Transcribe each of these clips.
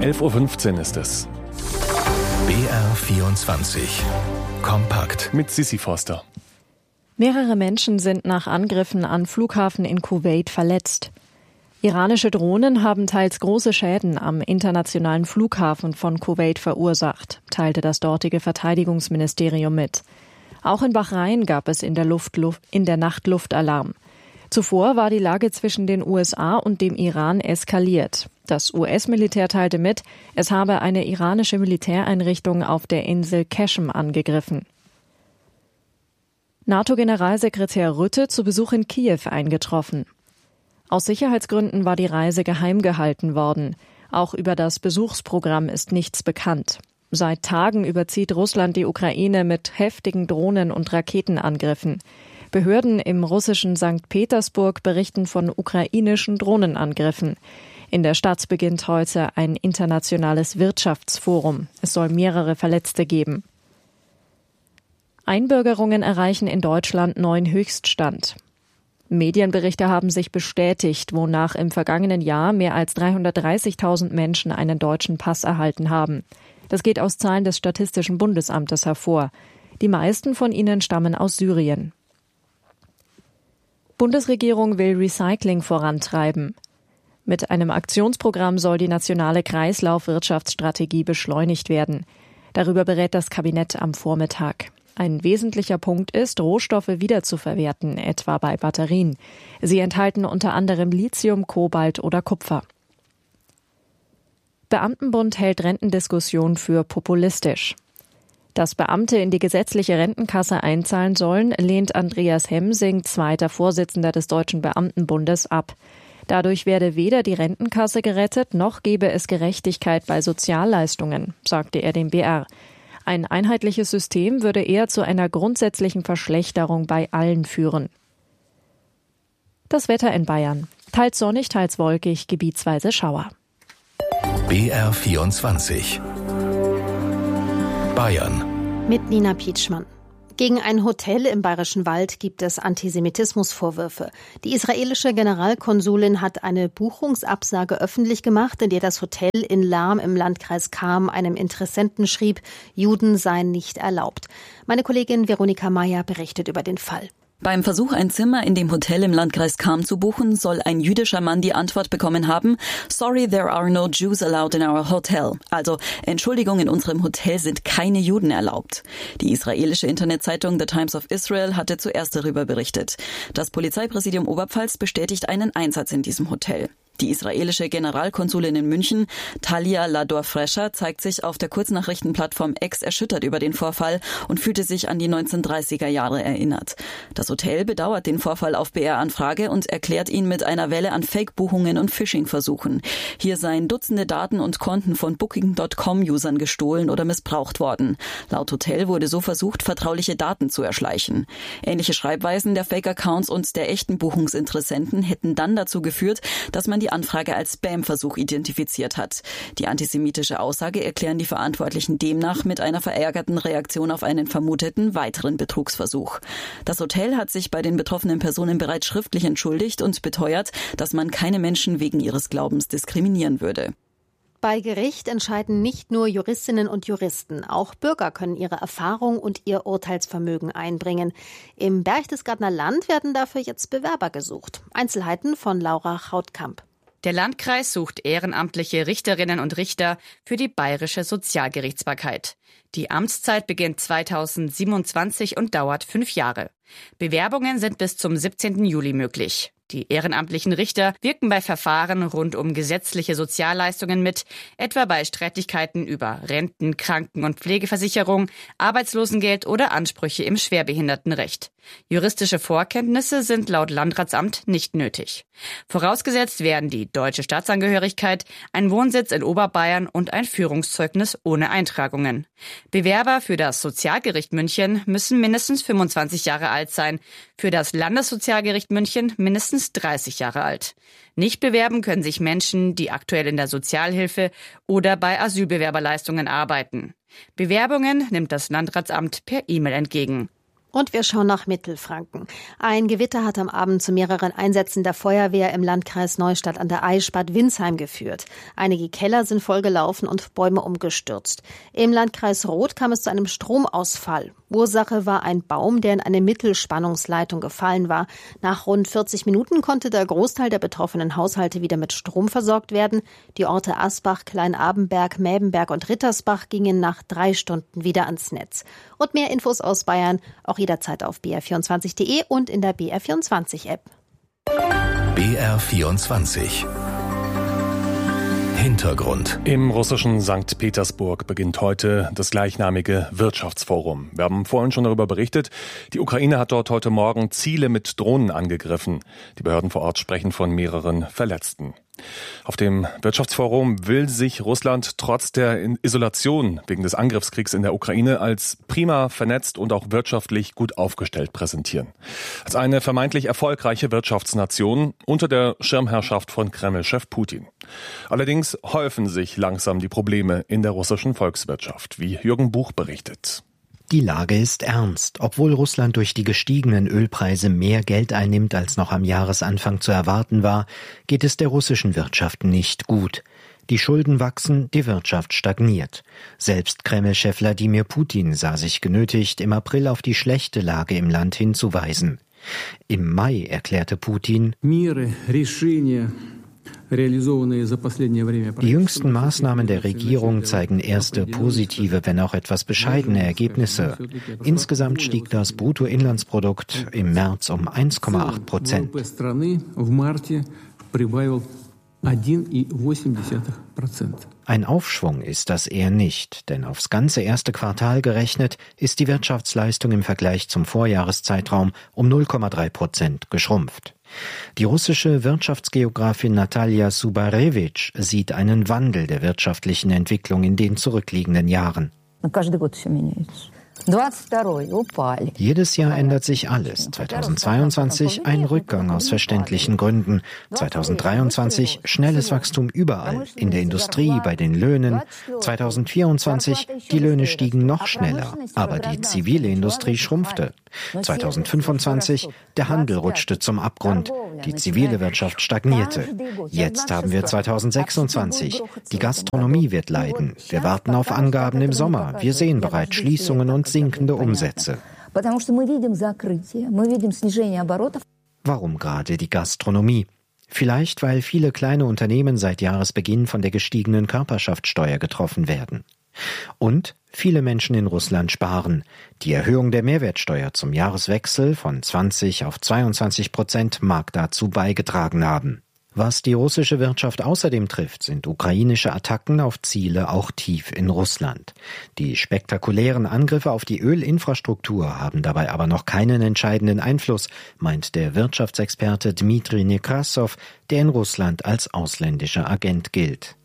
11.15 Uhr ist es. BR24 Kompakt Mit Sissi Forster. Mehrere Menschen sind nach Angriffen an Flughafen in Kuwait verletzt. Iranische Drohnen haben teils große Schäden am internationalen Flughafen von Kuwait verursacht, teilte das dortige Verteidigungsministerium mit. Auch in Bahrain gab es in der Nacht Luftalarm. Zuvor war die Lage zwischen den USA und dem Iran eskaliert. Das US-Militär teilte mit, es habe eine iranische Militäreinrichtung auf der Insel Qeshm angegriffen. NATO-Generalsekretär Rutte zu Besuch in Kiew eingetroffen. Aus Sicherheitsgründen war die Reise geheim gehalten worden. Auch über das Besuchsprogramm ist nichts bekannt. Seit Tagen überzieht Russland die Ukraine mit heftigen Drohnen- und Raketenangriffen. Behörden im russischen St. Petersburg berichten von ukrainischen Drohnenangriffen. In der Stadt beginnt heute ein internationales Wirtschaftsforum. Es soll mehrere Verletzte geben. Einbürgerungen erreichen in Deutschland neuen Höchststand. Medienberichte haben sich bestätigt, wonach im vergangenen Jahr mehr als 330.000 Menschen einen deutschen Pass erhalten haben. Das geht aus Zahlen des Statistischen Bundesamtes hervor. Die meisten von ihnen stammen aus Syrien. Bundesregierung will Recycling vorantreiben. Mit einem Aktionsprogramm soll die nationale Kreislaufwirtschaftsstrategie beschleunigt werden. Darüber berät das Kabinett am Vormittag. Ein wesentlicher Punkt ist, Rohstoffe wiederzuverwerten, etwa bei Batterien. Sie enthalten unter anderem Lithium, Kobalt oder Kupfer. Beamtenbund hält Rentendiskussion für populistisch. Dass Beamte in die gesetzliche Rentenkasse einzahlen sollen, lehnt Andreas Hemsing, zweiter Vorsitzender des Deutschen Beamtenbundes, ab. Dadurch werde weder die Rentenkasse gerettet, noch gebe es Gerechtigkeit bei Sozialleistungen, sagte er dem BR. Ein einheitliches System würde eher zu einer grundsätzlichen Verschlechterung bei allen führen. Das Wetter in Bayern. Teils sonnig, teils wolkig, gebietsweise Schauer. BR24 Bayern mit Nina Pietschmann. Gegen ein Hotel im Bayerischen Wald gibt es Antisemitismusvorwürfe. Die israelische Generalkonsulin hat eine Buchungsabsage öffentlich gemacht, in der das Hotel in Lahm im Landkreis Cham einem Interessenten schrieb, Juden seien nicht erlaubt. Meine Kollegin Veronika Meyer berichtet über den Fall. Beim Versuch, ein Zimmer in dem Hotel im Landkreis Cham zu buchen, soll ein jüdischer Mann die Antwort bekommen haben, "Sorry, there are no Jews allowed in our hotel." Also, Entschuldigung, in unserem Hotel sind keine Juden erlaubt. Die israelische Internetzeitung The Times of Israel hatte zuerst darüber berichtet. Das Polizeipräsidium Oberpfalz bestätigt einen Einsatz in diesem Hotel. Die israelische Generalkonsulin in München, Talia Lador-Frescher, zeigt sich auf der Kurznachrichtenplattform X erschüttert über den Vorfall und fühlte sich an die 1930er Jahre erinnert. Das Hotel bedauert den Vorfall auf BR-Anfrage und erklärt ihn mit einer Welle an Fake-Buchungen und Phishing-Versuchen. Hier seien Dutzende Daten und Konten von Booking.com-Usern gestohlen oder missbraucht worden. Laut Hotel wurde so versucht, vertrauliche Daten zu erschleichen. Ähnliche Schreibweisen der Fake-Accounts und der echten Buchungsinteressenten hätten dann dazu geführt, dass man die Anfrage als Spam-Versuch identifiziert hat. Die antisemitische Aussage erklären die Verantwortlichen demnach mit einer verärgerten Reaktion auf einen vermuteten weiteren Betrugsversuch. Das Hotel hat sich bei den betroffenen Personen bereits schriftlich entschuldigt und beteuert, dass man keine Menschen wegen ihres Glaubens diskriminieren würde. Bei Gericht entscheiden nicht nur Juristinnen und Juristen, auch Bürger können ihre Erfahrung und ihr Urteilsvermögen einbringen. Im Berchtesgadener Land werden dafür jetzt Bewerber gesucht. Einzelheiten von Laura Chautkamp. Der Landkreis sucht ehrenamtliche Richterinnen und Richter für die bayerische Sozialgerichtsbarkeit. Die Amtszeit beginnt 2027 und dauert 5 Jahre. Bewerbungen sind bis zum 17. Juli möglich. Die ehrenamtlichen Richter wirken bei Verfahren rund um gesetzliche Sozialleistungen mit, etwa bei Streitigkeiten über Renten-, Kranken- und Pflegeversicherung, Arbeitslosengeld oder Ansprüche im Schwerbehindertenrecht. Juristische Vorkenntnisse sind laut Landratsamt nicht nötig. Vorausgesetzt werden die deutsche Staatsangehörigkeit, ein Wohnsitz in Oberbayern und ein Führungszeugnis ohne Eintragungen. Bewerber für das Sozialgericht München müssen mindestens 25 Jahre alt sein, für das Landessozialgericht München mindestens 30 Jahre alt. Nicht bewerben können sich Menschen, die aktuell in der Sozialhilfe oder bei Asylbewerberleistungen arbeiten. Bewerbungen nimmt das Landratsamt per E-Mail entgegen. Und wir schauen nach Mittelfranken. Ein Gewitter hat am Abend zu mehreren Einsätzen der Feuerwehr im Landkreis Neustadt an der Aisch Bad Windsheim geführt. Einige Keller sind vollgelaufen und Bäume umgestürzt. Im Landkreis Roth kam es zu einem Stromausfall. Ursache war ein Baum, der in eine Mittelspannungsleitung gefallen war. Nach rund 40 Minuten konnte der Großteil der betroffenen Haushalte wieder mit Strom versorgt werden. Die Orte Asbach, Kleinabenberg, Mäbenberg und Rittersbach gingen nach 3 Stunden wieder ans Netz. Und mehr Infos aus Bayern auch jederzeit auf br24.de und in der BR24-App. BR24 Hintergrund. Im russischen St. Petersburg beginnt heute das gleichnamige Wirtschaftsforum. Wir haben vorhin schon darüber berichtet. Die Ukraine hat dort heute Morgen Ziele mit Drohnen angegriffen. Die Behörden vor Ort sprechen von mehreren Verletzten. Auf dem Wirtschaftsforum will sich Russland trotz der Isolation wegen des Angriffskriegs in der Ukraine als prima vernetzt und auch wirtschaftlich gut aufgestellt präsentieren. Als eine vermeintlich erfolgreiche Wirtschaftsnation unter der Schirmherrschaft von Kreml-Chef Putin. Allerdings häufen sich langsam die Probleme in der russischen Volkswirtschaft, wie Jürgen Buch berichtet. Die Lage ist ernst. Obwohl Russland durch die gestiegenen Ölpreise mehr Geld einnimmt, als noch am Jahresanfang zu erwarten war, geht es der russischen Wirtschaft nicht gut. Die Schulden wachsen, die Wirtschaft stagniert. Selbst Kreml-Chef Wladimir Putin sah sich genötigt, im April auf die schlechte Lage im Land hinzuweisen. Im Mai erklärte Putin: Die jüngsten Maßnahmen der Regierung zeigen erste positive, wenn auch etwas bescheidene Ergebnisse. Insgesamt stieg das Bruttoinlandsprodukt im März um 1,8%. Ein Aufschwung ist das eher nicht, denn aufs ganze erste Quartal gerechnet ist die Wirtschaftsleistung im Vergleich zum Vorjahreszeitraum um 0,3% geschrumpft. Die russische Wirtschaftsgeografin Natalia Subarewitsch sieht einen Wandel der wirtschaftlichen Entwicklung in den zurückliegenden Jahren. Jedes Jahr ändert sich alles. 2022 ein Rückgang aus verständlichen Gründen. 2023 schnelles Wachstum überall, in der Industrie, bei den Löhnen. 2024 die Löhne stiegen noch schneller, aber die zivile Industrie schrumpfte. 2025 der Handel rutschte zum Abgrund, die zivile Wirtschaft stagnierte. Jetzt haben wir 2026. Die Gastronomie wird leiden. Wir warten auf Angaben im Sommer. Wir sehen bereits Schließungen und sinkende Umsätze. Warum gerade die Gastronomie? Vielleicht, weil viele kleine Unternehmen seit Jahresbeginn von der gestiegenen Körperschaftssteuer getroffen werden. Und viele Menschen in Russland sparen. Die Erhöhung der Mehrwertsteuer zum Jahreswechsel von 20 auf 22% mag dazu beigetragen haben. Was die russische Wirtschaft außerdem trifft, sind ukrainische Attacken auf Ziele auch tief in Russland. Die spektakulären Angriffe auf die Ölinfrastruktur haben dabei aber noch keinen entscheidenden Einfluss, meint der Wirtschaftsexperte Dmitri Nekrasov, der in Russland als ausländischer Agent gilt.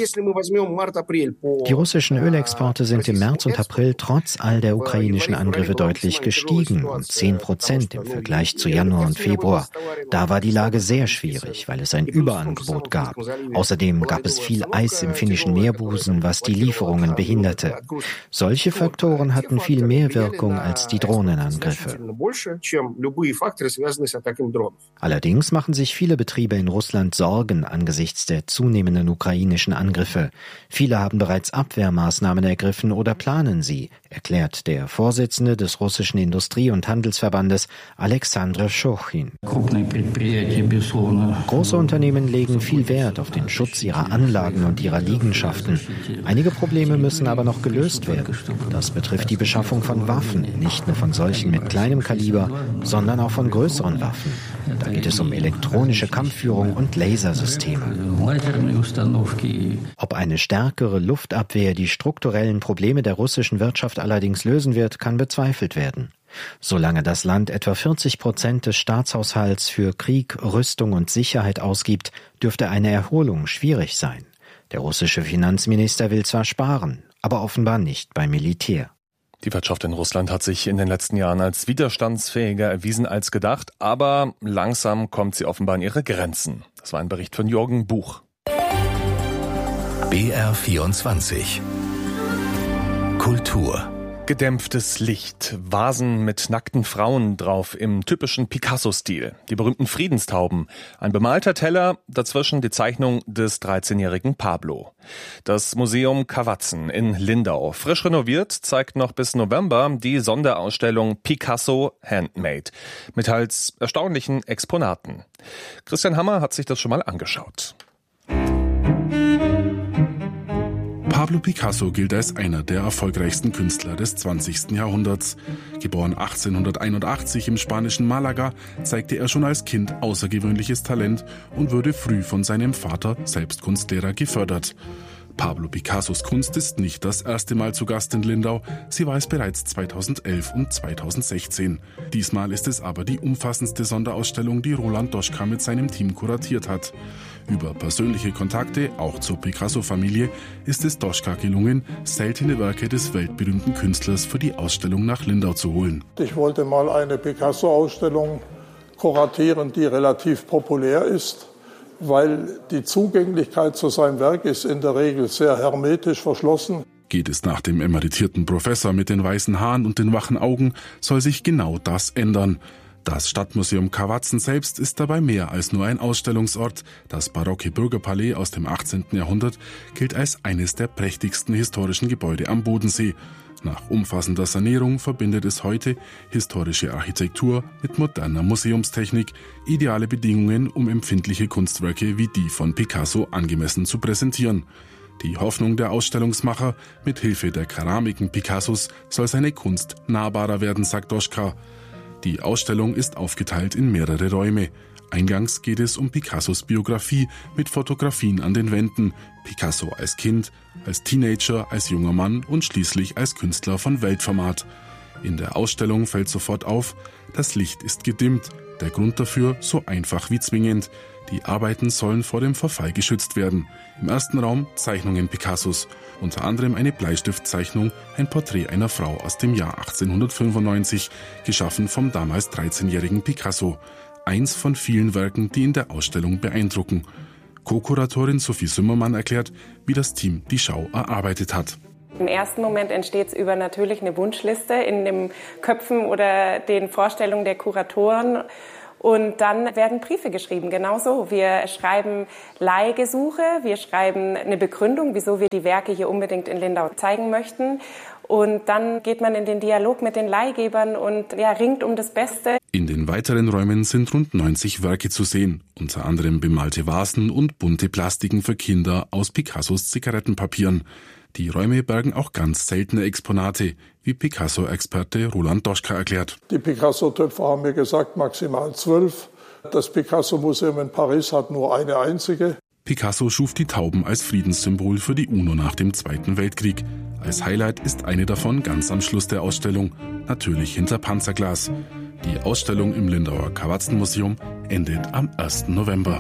Die russischen Ölexporte sind im März und April trotz all der ukrainischen Angriffe deutlich gestiegen, um 10% im Vergleich zu Januar und Februar. Da war die Lage sehr schwierig, weil es ein Überangebot gab. Außerdem gab es viel Eis im finnischen Meerbusen, was die Lieferungen behinderte. Solche Faktoren hatten viel mehr Wirkung als die Drohnenangriffe. Allerdings machen sich viele Betriebe in Russland Sorgen angesichts der zunehmenden ukrainischen Angriffe. Viele haben bereits Abwehrmaßnahmen ergriffen oder planen sie, erklärt der Vorsitzende des russischen Industrie- und Handelsverbandes Alexander Schochin. Große Unternehmen legen viel Wert auf den Schutz ihrer Anlagen und ihrer Liegenschaften. Einige Probleme müssen aber noch gelöst werden. Das betrifft die Beschaffung von Waffen, nicht nur von solchen mit kleinem Kaliber, sondern auch von größeren Waffen. Da geht es um elektronische Kampfführung und Lasersysteme. Ob eine stärkere Luftabwehr die strukturellen Probleme der russischen Wirtschaft allerdings lösen wird, kann bezweifelt werden. Solange das Land etwa 40% des Staatshaushalts für Krieg, Rüstung und Sicherheit ausgibt, dürfte eine Erholung schwierig sein. Der russische Finanzminister will zwar sparen, aber offenbar nicht beim Militär. Die Wirtschaft in Russland hat sich in den letzten Jahren als widerstandsfähiger erwiesen als gedacht, aber langsam kommt sie offenbar an ihre Grenzen. Das war ein Bericht von Jürgen Buch. BR24 Kultur Gedämpftes Licht, Vasen mit nackten Frauen drauf im typischen Picasso-Stil, die berühmten Friedenstauben, ein bemalter Teller, dazwischen die Zeichnung des 13-jährigen Pablo. Das Museum Kawatzen in Lindau, frisch renoviert, zeigt noch bis November die Sonderausstellung Picasso Handmade mit teils erstaunlichen Exponaten. Christian Hammer hat sich das schon mal angeschaut. Pablo Picasso gilt als einer der erfolgreichsten Künstler des 20. Jahrhunderts. Geboren 1881 im spanischen Malaga, zeigte er schon als Kind außergewöhnliches Talent und wurde früh von seinem Vater, selbst Kunstlehrer, gefördert. Pablo Picassos Kunst ist nicht das erste Mal zu Gast in Lindau, sie war es bereits 2011 und 2016. Diesmal ist es aber die umfassendste Sonderausstellung, die Roland Doschka mit seinem Team kuratiert hat. Über persönliche Kontakte, auch zur Picasso-Familie, ist es Doschka gelungen, seltene Werke des weltberühmten Künstlers für die Ausstellung nach Lindau zu holen. Ich wollte mal eine Picasso-Ausstellung kuratieren, die relativ populär ist, weil die Zugänglichkeit zu seinem Werk ist in der Regel sehr hermetisch verschlossen. Geht es nach dem emeritierten Professor mit den weißen Haaren und den wachen Augen, soll sich genau das ändern. Das Stadtmuseum Kawatzen selbst ist dabei mehr als nur ein Ausstellungsort. Das barocke Bürgerpalais aus dem 18. Jahrhundert gilt als eines der prächtigsten historischen Gebäude am Bodensee. Nach umfassender Sanierung verbindet es heute historische Architektur mit moderner Museumstechnik, ideale Bedingungen, um empfindliche Kunstwerke wie die von Picasso angemessen zu präsentieren. Die Hoffnung der Ausstellungsmacher, mit Hilfe der Keramiken Picassos soll seine Kunst nahbarer werden, sagt Doschka. Die Ausstellung ist aufgeteilt in mehrere Räume. Eingangs geht es um Picassos Biografie mit Fotografien an den Wänden, Picasso als Kind, als Teenager, als junger Mann und schließlich als Künstler von Weltformat. In der Ausstellung fällt sofort auf, das Licht ist gedimmt, der Grund dafür so einfach wie zwingend. Die Arbeiten sollen vor dem Verfall geschützt werden. Im ersten Raum Zeichnungen Picassos, unter anderem eine Bleistiftzeichnung, ein Porträt einer Frau aus dem Jahr 1895, geschaffen vom damals 13-jährigen Picasso. Eins von vielen Werken, die in der Ausstellung beeindrucken. Co-Kuratorin Sophie Sümmermann erklärt, wie das Team die Schau erarbeitet hat. Im ersten Moment entsteht es über natürlich eine Wunschliste in den Köpfen oder den Vorstellungen der Kuratoren. Und dann werden Briefe geschrieben, genauso. Wir schreiben Leihgesuche, wir schreiben eine Begründung, wieso wir die Werke hier unbedingt in Lindau zeigen möchten. Und dann geht man in den Dialog mit den Leihgebern und ringt um das Beste. In den weiteren Räumen sind rund 90 Werke zu sehen, unter anderem bemalte Vasen und bunte Plastiken für Kinder aus Picassos Zigarettenpapieren. Die Räume bergen auch ganz seltene Exponate, wie Picasso-Experte Roland Doschka erklärt. Die Picasso-Töpfe haben mir gesagt, maximal 12. Das Picasso-Museum in Paris hat nur eine einzige. Picasso schuf die Tauben als Friedenssymbol für die UNO nach dem Zweiten Weltkrieg. Als Highlight ist eine davon ganz am Schluss der Ausstellung, natürlich hinter Panzerglas. Die Ausstellung im Lindauer Kawatzen-Museum endet am 1. November.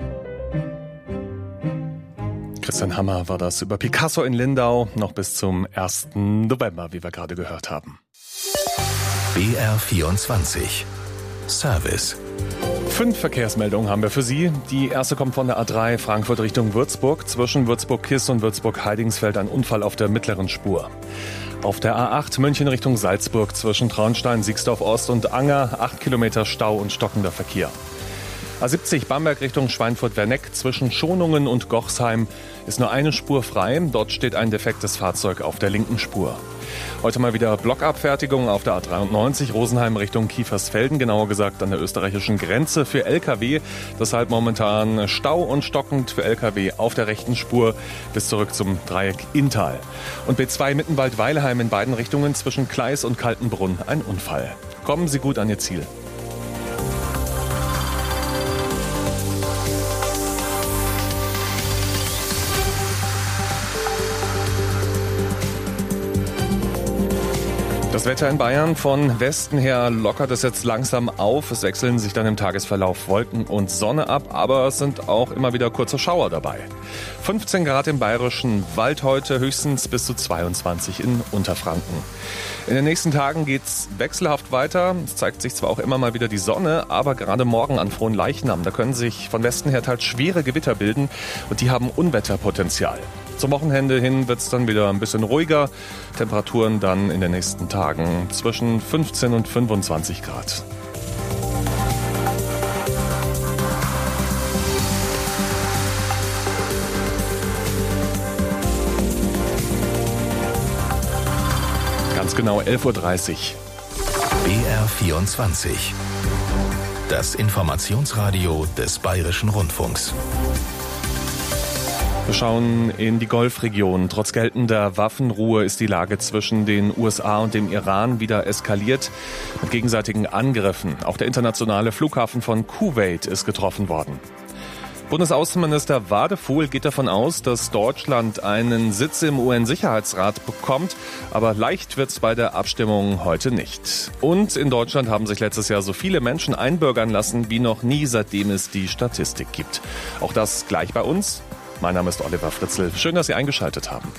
Christian Hammer war das über Picasso in Lindau, noch bis zum 1. November, wie wir gerade gehört haben. BR24 Service. 5 Verkehrsmeldungen haben wir für Sie. Die erste kommt von der A3 Frankfurt Richtung Würzburg. Zwischen Würzburg-Kiss und Würzburg-Heidingsfeld ein Unfall auf der mittleren Spur. Auf der A8 München Richtung Salzburg zwischen Traunstein, Siegsdorf Ost und Anger 8 Kilometer Stau und stockender Verkehr. A70 Bamberg Richtung Schweinfurt-Werneck zwischen Schonungen und Gochsheim ist nur eine Spur frei. Dort steht ein defektes Fahrzeug auf der linken Spur. Heute mal wieder Blockabfertigung auf der A93 Rosenheim Richtung Kiefersfelden, genauer gesagt an der österreichischen Grenze für Lkw. Deshalb momentan Stau und stockend für Lkw auf der rechten Spur bis zurück zum Dreieck Inntal. Und B2 Mittenwald-Weilheim in beiden Richtungen zwischen Kleis und Kaltenbrunn ein Unfall. Kommen Sie gut an Ihr Ziel. Das Wetter in Bayern, von Westen her lockert es jetzt langsam auf. Es wechseln sich dann im Tagesverlauf Wolken und Sonne ab, aber es sind auch immer wieder kurze Schauer dabei. 15 Grad im bayerischen Wald heute, höchstens bis zu 22 in Unterfranken. In den nächsten Tagen geht's wechselhaft weiter. Es zeigt sich zwar auch immer mal wieder die Sonne, aber gerade morgen an Fronleichnam, da können sich von Westen her teils schwere Gewitter bilden und die haben Unwetterpotenzial. Zum Wochenende hin wird es dann wieder ein bisschen ruhiger. Temperaturen dann in den nächsten Tagen zwischen 15 und 25 Grad. Ganz genau 11:30 Uhr. BR24. Das Informationsradio des Bayerischen Rundfunks. Wir schauen in die Golfregion. Trotz geltender Waffenruhe ist die Lage zwischen den USA und dem Iran wieder eskaliert mit gegenseitigen Angriffen. Auch der internationale Flughafen von Kuwait ist getroffen worden. Bundesaußenminister Wadefuhl geht davon aus, dass Deutschland einen Sitz im UN-Sicherheitsrat bekommt. Aber leicht wird es bei der Abstimmung heute nicht. Und in Deutschland haben sich letztes Jahr so viele Menschen einbürgern lassen wie noch nie, seitdem es die Statistik gibt. Auch das gleich bei uns. Mein Name ist Oliver Fritzl. Schön, dass Sie eingeschaltet haben.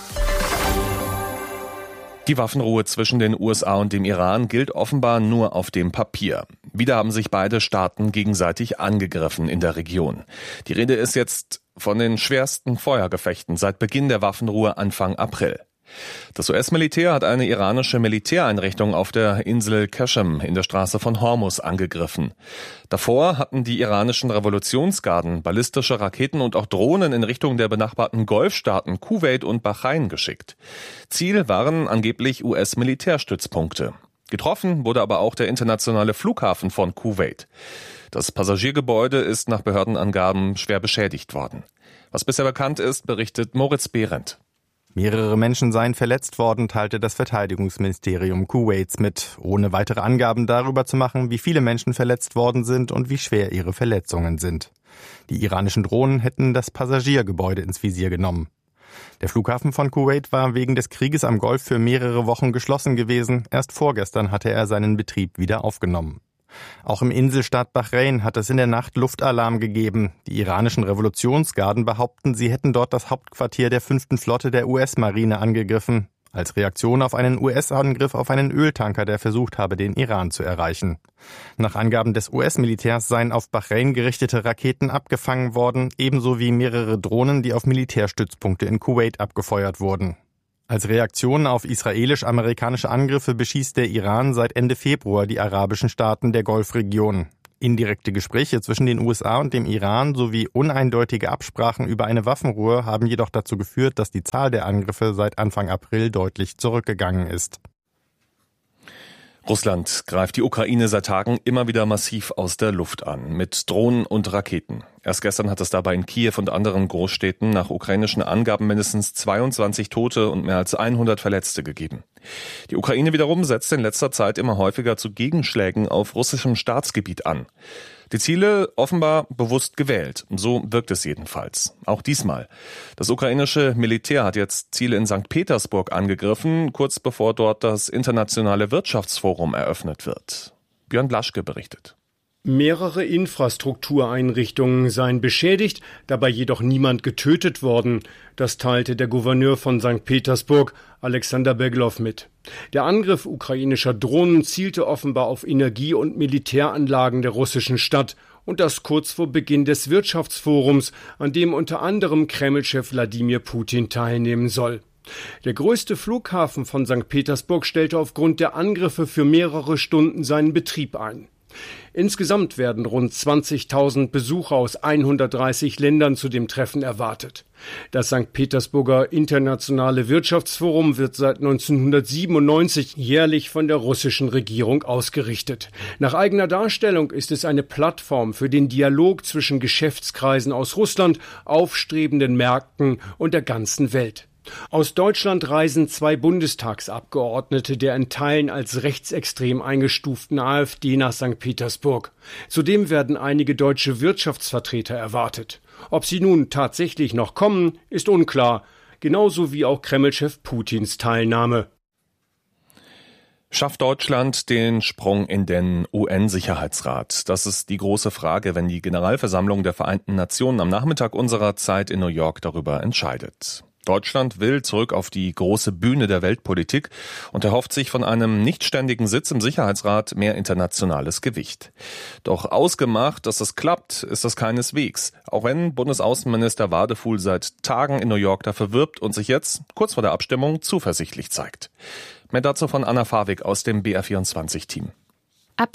Die Waffenruhe zwischen den USA und dem Iran gilt offenbar nur auf dem Papier. Wieder haben sich beide Staaten gegenseitig angegriffen in der Region. Die Rede ist jetzt von den schwersten Feuergefechten seit Beginn der Waffenruhe Anfang April. Das US-Militär hat eine iranische Militäreinrichtung auf der Insel Qashem in der Straße von Hormuz angegriffen. Davor hatten die iranischen Revolutionsgarden ballistische Raketen und auch Drohnen in Richtung der benachbarten Golfstaaten Kuwait und Bahrain geschickt. Ziel waren angeblich US-Militärstützpunkte. Getroffen wurde aber auch der internationale Flughafen von Kuwait. Das Passagiergebäude ist nach Behördenangaben schwer beschädigt worden. Was bisher bekannt ist, berichtet Moritz Behrendt. Mehrere Menschen seien verletzt worden, teilte das Verteidigungsministerium Kuwaits mit, ohne weitere Angaben darüber zu machen, wie viele Menschen verletzt worden sind und wie schwer ihre Verletzungen sind. Die iranischen Drohnen hätten das Passagiergebäude ins Visier genommen. Der Flughafen von Kuwait war wegen des Krieges am Golf für mehrere Wochen geschlossen gewesen. Erst vorgestern hatte er seinen Betrieb wieder aufgenommen. Auch im Inselstaat Bahrain hat es in der Nacht Luftalarm gegeben. Die iranischen Revolutionsgarden behaupten, sie hätten dort das Hauptquartier der 5. Flotte der US-Marine angegriffen, als Reaktion auf einen US-Angriff auf einen Öltanker, der versucht habe, den Iran zu erreichen. Nach Angaben des US-Militärs seien auf Bahrain gerichtete Raketen abgefangen worden, ebenso wie mehrere Drohnen, die auf Militärstützpunkte in Kuwait abgefeuert wurden. Als Reaktion auf israelisch-amerikanische Angriffe beschießt der Iran seit Ende Februar die arabischen Staaten der Golfregion. Indirekte Gespräche zwischen den USA und dem Iran sowie uneindeutige Absprachen über eine Waffenruhe haben jedoch dazu geführt, dass die Zahl der Angriffe seit Anfang April deutlich zurückgegangen ist. Russland greift die Ukraine seit Tagen immer wieder massiv aus der Luft an, mit Drohnen und Raketen. Erst gestern hat es dabei in Kiew und anderen Großstädten nach ukrainischen Angaben mindestens 22 Tote und mehr als 100 Verletzte gegeben. Die Ukraine wiederum setzt in letzter Zeit immer häufiger zu Gegenschlägen auf russischem Staatsgebiet an. Die Ziele offenbar bewusst gewählt. So wirkt es jedenfalls. Auch diesmal. Das ukrainische Militär hat jetzt Ziele in St. Petersburg angegriffen, kurz bevor dort das internationale Wirtschaftsforum eröffnet wird. Björn Blaschke berichtet. Mehrere Infrastruktureinrichtungen seien beschädigt, dabei jedoch niemand getötet worden. Das teilte der Gouverneur von St. Petersburg, Alexander Beglow, mit. Der Angriff ukrainischer Drohnen zielte offenbar auf Energie- und Militäranlagen der russischen Stadt. Und das kurz vor Beginn des Wirtschaftsforums, an dem unter anderem Kreml-Chef Wladimir Putin teilnehmen soll. Der größte Flughafen von St. Petersburg stellte aufgrund der Angriffe für mehrere Stunden seinen Betrieb ein. Insgesamt werden rund 20.000 Besucher aus 130 Ländern zu dem Treffen erwartet. Das St. Petersburger Internationale Wirtschaftsforum wird seit 1997 jährlich von der russischen Regierung ausgerichtet. Nach eigener Darstellung ist es eine Plattform für den Dialog zwischen Geschäftskreisen aus Russland, aufstrebenden Märkten und der ganzen Welt. Aus Deutschland reisen 2 Bundestagsabgeordnete der in Teilen als rechtsextrem eingestuften AfD nach St. Petersburg. Zudem werden einige deutsche Wirtschaftsvertreter erwartet. Ob sie nun tatsächlich noch kommen, ist unklar, genauso wie auch Kreml-Chef Putins Teilnahme. Schafft Deutschland den Sprung in den UN-Sicherheitsrat? Das ist die große Frage, wenn die Generalversammlung der Vereinten Nationen am Nachmittag unserer Zeit in New York darüber entscheidet. Deutschland will zurück auf die große Bühne der Weltpolitik und erhofft sich von einem nichtständigen Sitz im Sicherheitsrat mehr internationales Gewicht. Doch ausgemacht, dass das klappt, ist das keineswegs. Auch wenn Bundesaußenminister Wadefuhl seit Tagen in New York dafür wirbt und sich jetzt, kurz vor der Abstimmung, zuversichtlich zeigt. Mehr dazu von Anna Farwig aus dem BR24-Team. Ab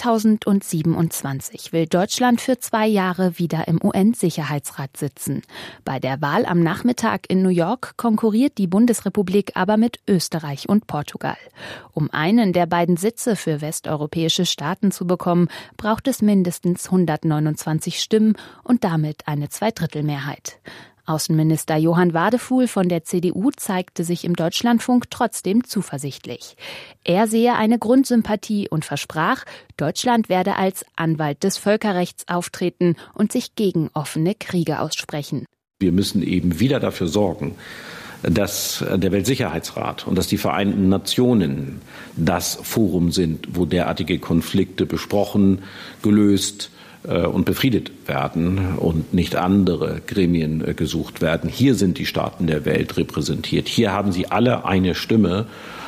2027 will Deutschland für 2 Jahre wieder im UN-Sicherheitsrat sitzen. Bei der Wahl am Nachmittag in New York konkurriert die Bundesrepublik aber mit Österreich und Portugal. Um einen der beiden Sitze für westeuropäische Staaten zu bekommen, braucht es mindestens 129 Stimmen und damit eine Zweidrittelmehrheit. Außenminister Johann Wadefuhl von der CDU zeigte sich im Deutschlandfunk trotzdem zuversichtlich. Er sehe eine Grundsympathie und versprach, Deutschland werde als Anwalt des Völkerrechts auftreten und sich gegen offene Kriege aussprechen. Wir müssen eben wieder dafür sorgen, dass der Weltsicherheitsrat und dass die Vereinten Nationen das Forum sind, wo derartige Konflikte besprochen, gelöst und befriedet werden und nicht andere Gremien gesucht werden. Hier sind die Staaten der Welt repräsentiert. Hier haben sie alle eine Stimme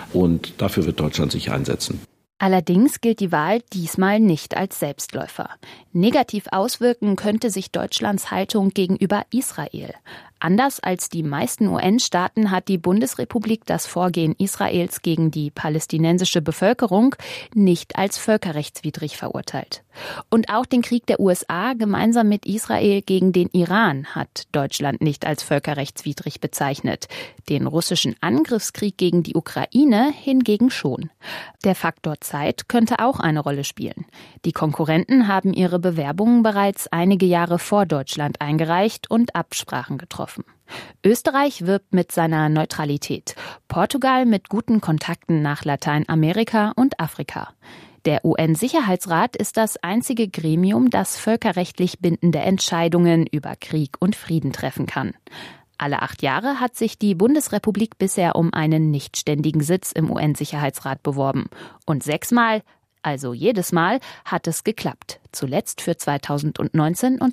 und dafür wird Deutschland sich einsetzen. Allerdings gilt die Wahl diesmal nicht als Selbstläufer. Negativ auswirken könnte sich Deutschlands Haltung gegenüber Israel. Anders als die meisten UN-Staaten hat die Bundesrepublik das Vorgehen Israels gegen die palästinensische Bevölkerung nicht als völkerrechtswidrig verurteilt. Und auch den Krieg der USA gemeinsam mit Israel gegen den Iran hat Deutschland nicht als völkerrechtswidrig bezeichnet. Den russischen Angriffskrieg gegen die Ukraine hingegen schon. Der Faktor Zeit könnte auch eine Rolle spielen. Die Konkurrenten haben ihre Bewerbungen bereits einige Jahre vor Deutschland eingereicht und Absprachen getroffen. Österreich wirbt mit seiner Neutralität, Portugal mit guten Kontakten nach Lateinamerika und Afrika. Der UN-Sicherheitsrat ist das einzige Gremium, das völkerrechtlich bindende Entscheidungen über Krieg und Frieden treffen kann. Alle 8 Jahre hat sich die Bundesrepublik bisher um einen nichtständigen Sitz im UN-Sicherheitsrat beworben. Und 6-mal, also jedes Mal, hat es geklappt. Zuletzt für 2019 und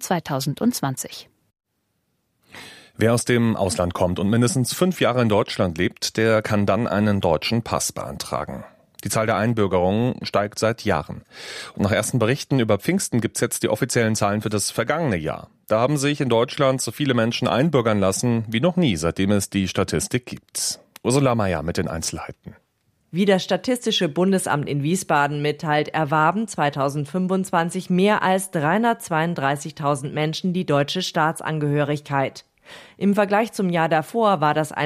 2020. Wer aus dem Ausland kommt und mindestens 5 Jahre in Deutschland lebt, der kann dann einen deutschen Pass beantragen. Die Zahl der Einbürgerungen steigt seit Jahren. Und nach ersten Berichten über Pfingsten gibt's jetzt die offiziellen Zahlen für das vergangene Jahr. Da haben sich in Deutschland so viele Menschen einbürgern lassen wie noch nie, seitdem es die Statistik gibt. Ursula Mayer mit den Einzelheiten. Wie das Statistische Bundesamt in Wiesbaden mitteilt, erwarben 2025 mehr als 332.000 Menschen die deutsche Staatsangehörigkeit. Im Vergleich zum Jahr davor war das ein